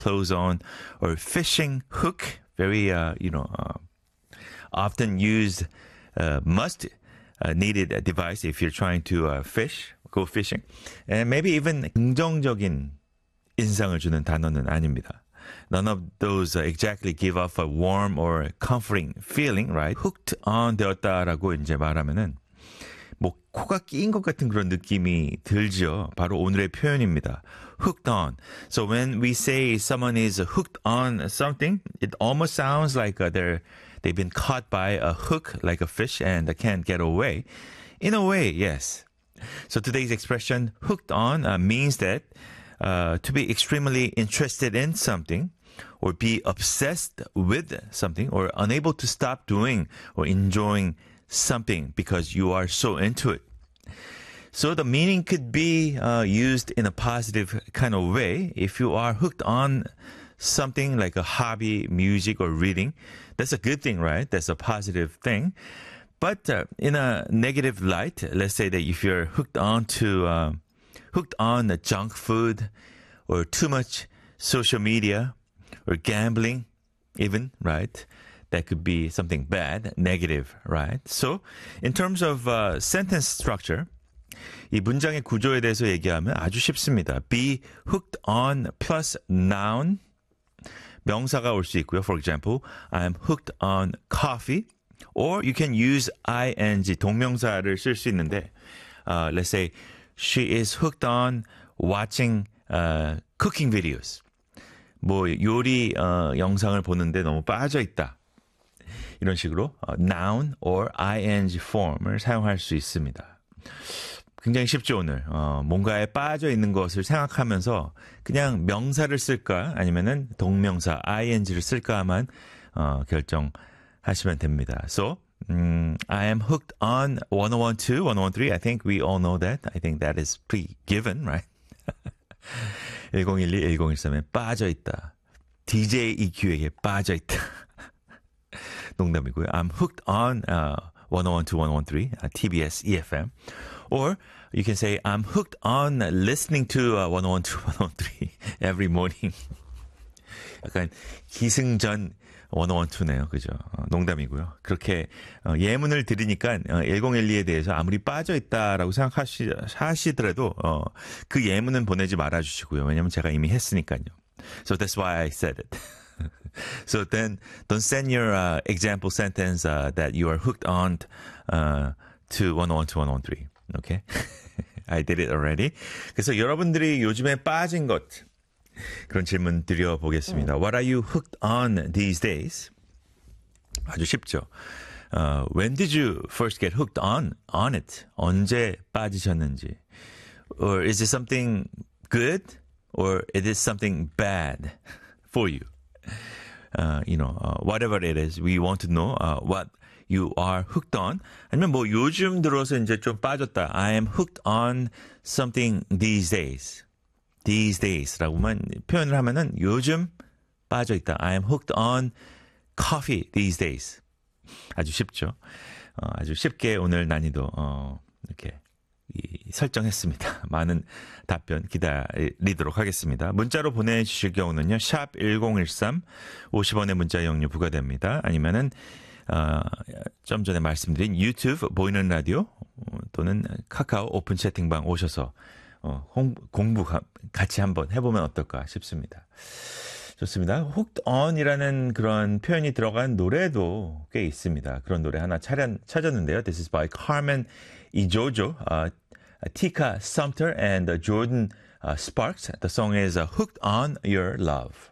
clothes on, or fishing hook, very, often used, must needed device if you're trying to go fishing. And maybe even 긍정적인 인상을 주는 단어는 아닙니다. None of those exactly give off a warm or comforting feeling, right? Hooked on 되었다라고 이제 말하면은 뭐 코가 끼인 것 같은 그런 느낌이 들죠. 바로 오늘의 표현입니다. Hooked on. So when we say someone is hooked on something, it almost sounds like they've been caught by a hook like a fish and can't get away. In a way, yes. So today's expression hooked on means that to be extremely interested in something or be obsessed with something or unable to stop doing or enjoying something because you are so into it. So the meaning could be used in a positive kind of way. If you are hooked on something like a hobby, music, or reading, that's a good thing, right? That's a positive thing. But in a negative light, let's say that if you're hooked on the junk food or too much social media or gambling even, right? That could be something bad, negative, right? So in terms of sentence structure, 이 문장의 구조에 대해서 얘기하면 아주 쉽습니다. Be hooked on plus noun, 명사가 올 수 있고요. For example, I'm hooked on coffee. Or you can use ing, 동명사를 쓸 수 있는데, let's say, she is hooked on watching cooking videos. 뭐 요리 영상을 보는데 너무 빠져 있다. 이런 식으로 noun or ing form을 사용할 수 있습니다. 굉장히 쉽죠, 오늘. 뭔가에 빠져 있는 것을 생각하면서 그냥 명사를 쓸까 아니면은 동명사 ing를 쓸까만 결정하시면 됩니다. So, I am hooked on 1012, 1013. I think we all know that. I think that is pretty given, right? 1012, 1013에 빠져 있다. DJ EQ에게 빠져 있다. 농담이고요. I'm hooked on 1012, 1013, TBS EFM. Or you can say, I'm hooked on listening to 1012, 1013 every morning. 약간 기승전 1012네요. 그죠? 농담이고요. 그렇게 예문을 들으니까 1012에 대해서 아무리 빠져 있다라고 생각하시더라도 그 예문은 보내지 말아주시고요. 왜냐면 제가 이미 했으니까요. So that's why I said it. So then don't send your example sentence that you are hooked on to 1012, 1013. Okay? I did it already. 그래서 여러분들이 요즘에 빠진 것 그런 질문 드려보겠습니다. What are you hooked on these days? 아주 쉽죠. When did you first get hooked on it? 언제 빠지셨는지. Or is it something good? Or is it something bad for you? Whatever it is, we want to know what you are hooked on. 아니면 뭐 요즘 들어서 이제 좀 빠졌다. I am hooked on something these days. These days라고만 표현을 하면은 요즘 빠져 있다. I am hooked on coffee these days. 아주 쉽죠. 아주 쉽게 오늘 난이도 이렇게 설정했습니다. 많은 답변 기다리도록 하겠습니다. 문자로 보내주실 경우는요. 샵 1013 50원의 문자 이용료 부과됩니다. 아니면은 좀 전에 말씀드린 유튜브 보이는 라디오 또는 카카오 오픈 채팅방 오셔서 공부 같이 한번 해보면 어떨까 싶습니다. 좋습니다. Hooked on이라는 그런 표현이 들어간 노래도 꽤 있습니다. 그런 노래 하나 찾았는데요. This is by Carmen Ejojo, Tika Sumter and Jordan Sparks. The song is Hooked on Your Love.